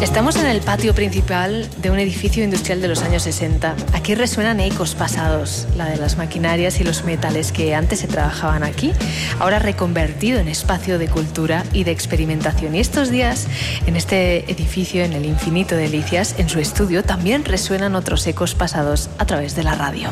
Estamos en el patio principal de un edificio industrial de los años 60. Aquí resuenan ecos pasados, la de las maquinarias y los metales que antes se trabajaban aquí, ahora reconvertido en espacio de cultura y de experimentación. Y estos días, en este edificio, en el Infinito de Delicias, en su estudio, también resuenan otros ecos pasados a través de la radio.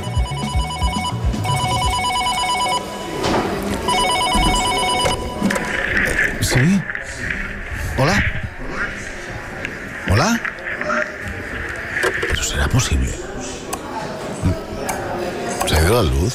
¿Sí? ¿Hola? ¿Hola? ¿Pero será posible? ¿Se ha ido la luz?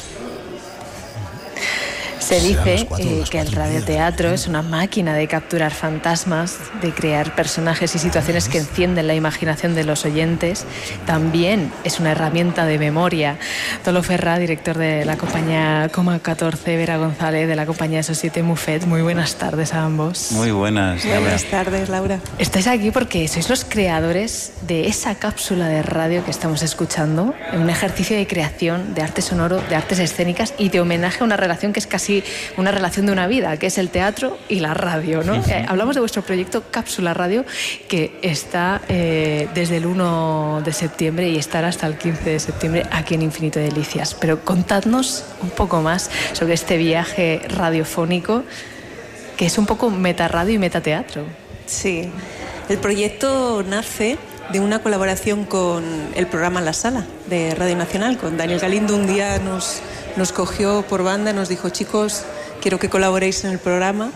Se dice que el radioteatro es una máquina de capturar fantasmas, de crear personajes y situaciones que encienden la imaginación de los oyentes. También es una herramienta de memoria. Tolo Ferra, director de la compañía Coma 14, Vera González, de la compañía Société Muffet. Muy buenas tardes a ambos. Muy buenas, Laura. Buenas tardes, Laura. Estáis aquí porque sois los creadores de esa cápsula de radio que estamos escuchando, en un ejercicio de creación, de arte sonoro, de artes escénicas y de homenaje a una relación que es casi una relación de una vida, que es el teatro y la radio, ¿no? Hablamos de vuestro proyecto Cápsula Radio, que está desde el 1 de septiembre y estará hasta el 15 de septiembre aquí en Infinito de Delicias. Pero contadnos un poco más sobre este viaje radiofónico, que es un poco metaradio y metateatro. Sí, el proyecto nace de una colaboración con el programa La Sala de Radio Nacional, con Daniel Galindo. Un día nos cogió por banda y nos dijo: chicos, quiero que colaboréis en el programa.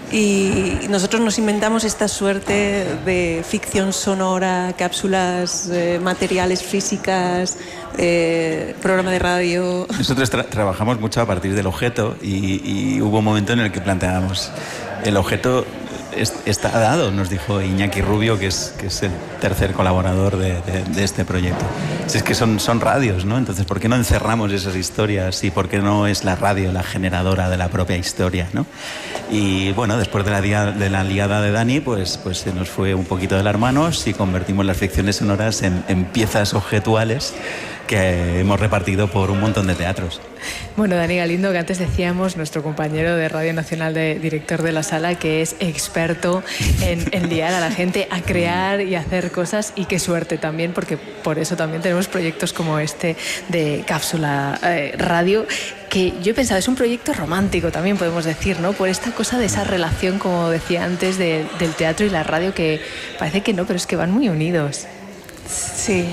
Y nosotros nos inventamos esta suerte de ficción sonora, cápsulas materiales, físicas, programa de radio. Nosotros trabajamos mucho a partir del objeto y hubo un momento en el que planteábamos el objeto está dado, nos dijo Iñaki Rubio, que es el tercer colaborador de este proyecto. Si es que son radios, ¿no? Entonces, ¿por qué no encerramos esas historias y por qué no es la radio la generadora de la propia historia, ¿no? Y bueno, después de la liada de Dani, pues se nos fue un poquito de las manos y convertimos las ficciones sonoras en piezas objetuales que hemos repartido por un montón de teatros. Bueno, Dani Galindo, que antes decíamos, nuestro compañero de Radio Nacional, director de La Sala, que es experto en liar a la gente a crear y hacer cosas, y qué suerte también, porque por eso también tenemos proyectos como este de Cápsula Radio, que yo he pensado, es un proyecto romántico también, podemos decir, ¿no? Por esta cosa de esa relación, como decía antes, del teatro y la radio, que parece que no, pero es que van muy unidos. Sí.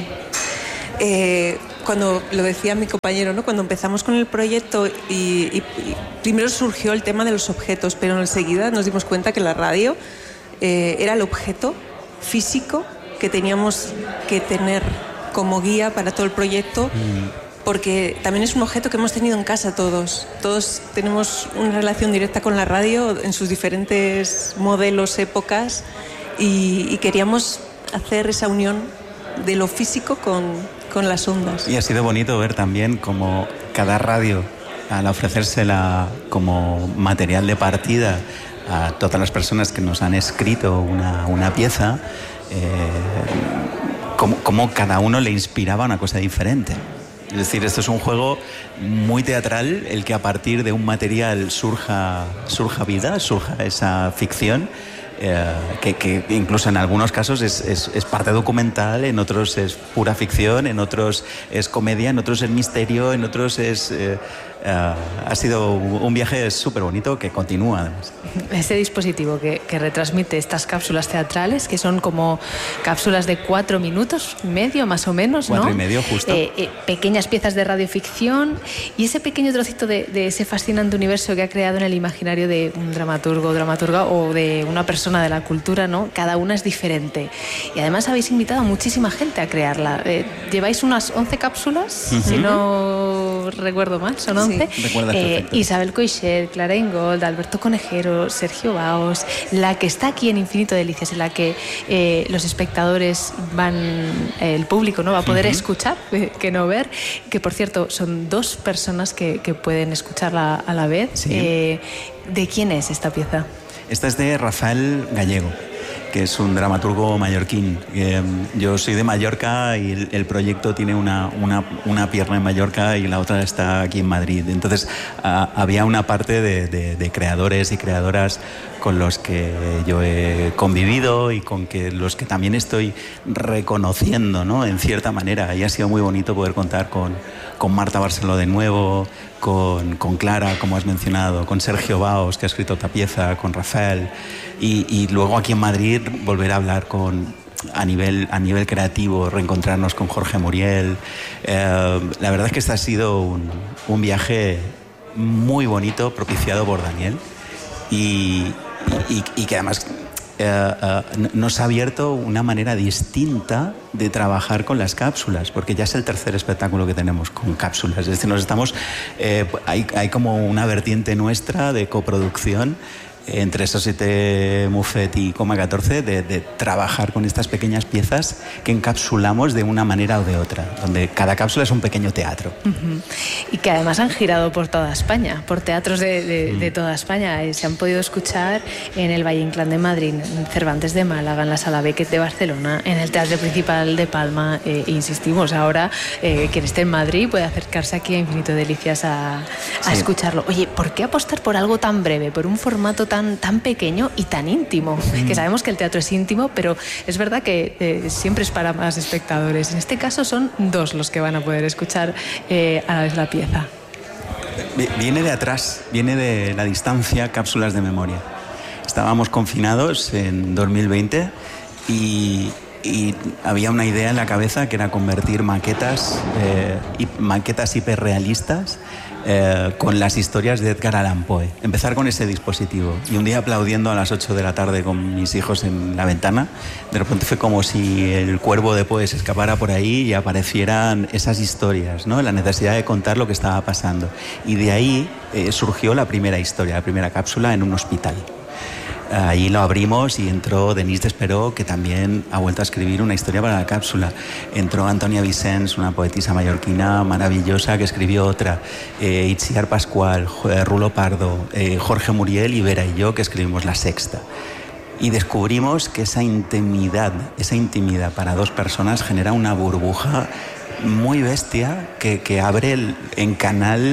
Cuando lo decía mi compañero, ¿no? Cuando empezamos con el proyecto y primero surgió el tema de los objetos, pero enseguida nos dimos cuenta que la radio era el objeto físico que teníamos que tener como guía para todo el proyecto, porque también es un objeto que hemos tenido en casa todos. Todos tenemos una relación directa con la radio en sus diferentes modelos, épocas, y queríamos hacer esa unión de lo físico con las ondas. Y ha sido bonito ver también cómo cada radio, al ofrecérsela como material de partida a todas las personas que nos han escrito una pieza, cómo cada uno le inspiraba una cosa diferente. Es decir, esto es un juego muy teatral, el que a partir de un material surja vida, surja esa ficción, que incluso en algunos casos es parte documental, en otros es pura ficción, en otros es comedia, en otros es misterio, en otros es... ha sido un viaje súper bonito que continúa, además. Este dispositivo que retransmite estas cápsulas teatrales, que son como cápsulas de 4 minutos, medio más o menos, ¿no? 4 y medio, justo. Pequeñas piezas de radioficción y ese pequeño trocito de ese fascinante universo que ha creado en el imaginario de un dramaturgo o dramaturga o de una persona de la cultura, ¿no? Cada una es diferente. Y además habéis invitado a muchísima gente a crearla. Lleváis unas 11 cápsulas, si no recuerdo mal, son 11. Sí. Isabel Coixet, Clara Ingold, Alberto Conejero, Sergio Baos, la que está aquí en Infinito de Delicias, en la que los espectadores el público, ¿no? Va a poder escuchar, que no ver, que por cierto son 2 personas que pueden escucharla a la vez. Sí. ¿De quién es esta pieza? Esta es de Rafael Gallego. que es un dramaturgo mallorquín. Yo soy de Mallorca y el proyecto tiene una pierna en Mallorca y la otra está aquí en Madrid. Entonces había una parte de creadores y creadoras con los que yo he convivido y con los que también estoy reconociendo, ¿no? En cierta manera. Y ha sido muy bonito poder contar con Marta Barceló de nuevo, con Clara, como has mencionado, con Sergio Baos, que ha escrito otra pieza, con Rafael, y luego aquí en Madrid volver a hablar a nivel creativo, reencontrarnos con Jorge Muriel. La verdad es que este ha sido un viaje muy bonito, propiciado por Daniel, y que además nos ha abierto una manera distinta de trabajar con las cápsulas, porque ya es el tercer espectáculo que tenemos con cápsulas. Es decir, hay como una vertiente nuestra de coproducción entre Société Moufette y Coma 14 de trabajar con estas pequeñas piezas que encapsulamos de una manera o de otra, donde cada cápsula es un pequeño teatro. Uh-huh. Y que además han girado por toda España, por teatros de toda España. Se han podido escuchar en el Valle Inclán de Madrid, en Cervantes de Málaga, en la Sala Beckett de Barcelona, en el Teatro Principal de Palma. Insistimos, ahora quien esté en Madrid puede acercarse aquí a Infinito Delicias a escucharlo. Oye, ¿por qué apostar por algo tan breve, por un formato tan pequeño y tan íntimo? Que sabemos que el teatro es íntimo, pero es verdad que siempre es para más espectadores. En este caso son 2 los que van a poder escuchar a la vez la pieza. Viene de atrás, viene de la distancia, cápsulas de memoria. Estábamos confinados en 2020 y había una idea en la cabeza que era convertir maquetas hiperrealistas con las historias de Edgar Allan Poe. Empezar con ese dispositivo. Y un día, aplaudiendo a las 8 de la tarde con mis hijos en la ventana, de repente fue como si el cuervo de Poe se escapara por ahí y aparecieran esas historias, ¿no? La necesidad de contar lo que estaba pasando. Y de ahí surgió la primera historia, la primera cápsula en un hospital. Allí lo abrimos y entró Denise Desperó, que también ha vuelto a escribir una historia para la cápsula. Entró Antonia Vicens, una poetisa mallorquina maravillosa que escribió otra. Itziar Pascual, Rulo Pardo, Jorge Muriel y Vera y yo, que escribimos la sexta. Y descubrimos que esa intimidad para 2 personas genera una burbuja muy bestia que abre en canal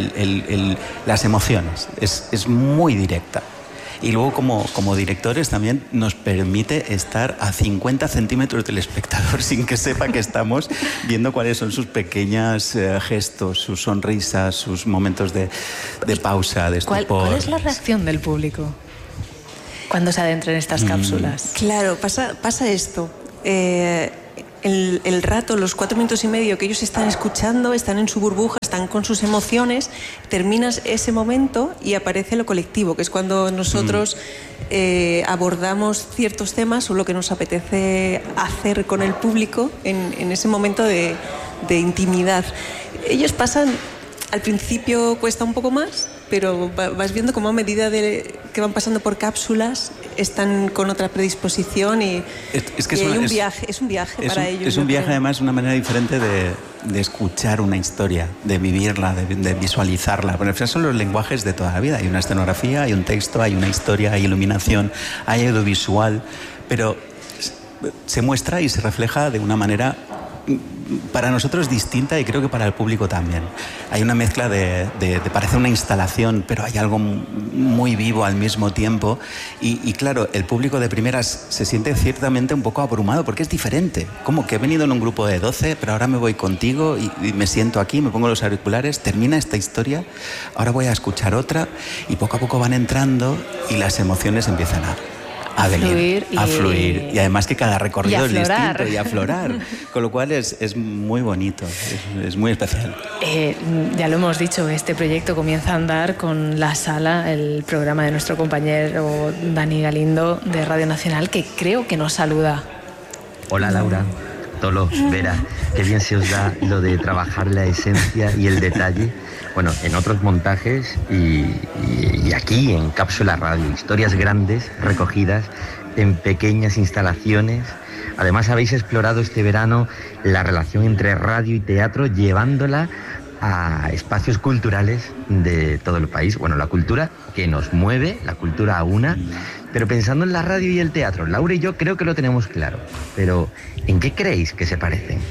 las emociones. Es muy directa. Y luego como directores también nos permite estar a 50 centímetros del espectador sin que sepa que estamos viendo cuáles son sus pequeños gestos, sus sonrisas, sus momentos de pausa, de estupor. ¿Cuál es la reacción del público cuando se adentra en estas cápsulas? Claro, pasa esto. El rato, los 4 minutos y medio que ellos están escuchando, están en su burbuja, están con sus emociones, terminas ese momento y aparece lo colectivo, que es cuando nosotros abordamos ciertos temas o lo que nos apetece hacer con el público en ese momento de intimidad. Ellos pasan, al principio cuesta un poco más, pero vas viendo cómo a medida que van pasando por cápsulas están con otra predisposición y es un viaje para ellos. Es un viaje, además, una manera diferente de escuchar una historia, de vivirla, de visualizarla. Porque al final son los lenguajes de toda la vida. Hay una escenografía, hay un texto, hay una historia, hay iluminación, hay audiovisual, pero se muestra y se refleja de una manera para nosotros distinta y creo que para el público también. Hay una mezcla de parece una instalación, pero hay algo muy vivo al mismo tiempo y claro, el público de primeras se siente ciertamente un poco abrumado porque es diferente. Como que he venido en un grupo de 12, pero ahora me voy contigo y me siento aquí, me pongo los auriculares, termina esta historia, ahora voy a escuchar otra y poco a poco van entrando y las emociones empiezan a venir, a fluir. Y además que cada recorrido es distinto y a aflorar. Con lo cual es muy bonito, es muy especial. Ya lo hemos dicho, este proyecto comienza a andar con La Sala, el programa de nuestro compañero Dani Galindo de Radio Nacional, que creo que nos saluda. Hola Laura, Tolo, Vera, qué bien se os da lo de trabajar la esencia y el detalle. Bueno, en otros montajes y aquí en Cápsula Radio, historias grandes recogidas en pequeñas instalaciones. Además habéis explorado este verano la relación entre radio y teatro, llevándola a espacios culturales de todo el país. Bueno, la cultura que nos mueve, la cultura a una, Pero pensando en la radio y el teatro, Laura y yo creo que lo tenemos claro. Pero, ¿en qué creéis que se parecen?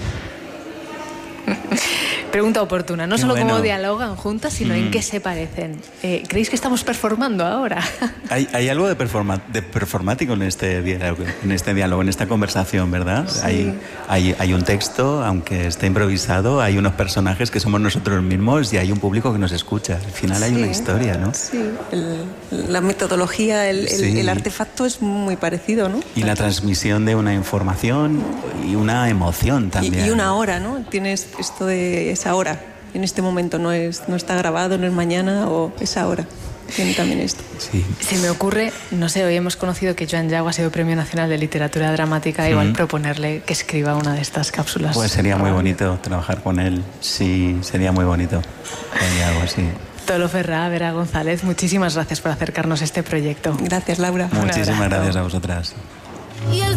Pregunta oportuna, no Qué cómo bueno. dialogan juntas, sino en qué se parecen. ¿Creéis que estamos performando ahora? Hay algo de performático en este diálogo, en esta conversación, ¿verdad? Sí. Hay un texto, aunque esté improvisado, hay unos personajes que somos nosotros mismos y hay un público que nos escucha. Al final hay una historia, ¿no? Sí, la metodología, Sí. el artefacto es muy parecido, ¿no? Y la transmisión de una información y una emoción también. Y una hora, ¿no? Tienes esto de esa hora, en este momento, no está grabado, no es mañana, o esa hora. Tiene también esto. Sí. Se me ocurre, no sé, hoy hemos conocido que Joan Yago ha sido Premio Nacional de Literatura Dramática, igual proponerle que escriba una de estas cápsulas. Pues sería muy bonito trabajar con él. Sí, sería muy bonito. Algo así. Tolo Ferrá, Vera González, muchísimas gracias por acercarnos a este proyecto. Gracias, Laura. Muchísimas abrazo. gracias a vosotras. Y el